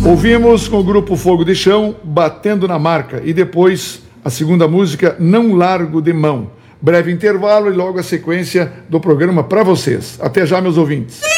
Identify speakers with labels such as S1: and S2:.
S1: Ouvimos com o grupo Fogo de Chão, Batendo na Marca, e depois a segunda música, Não Largo de Mão. Breve intervalo e logo a sequência do programa para vocês. Até já, meus ouvintes.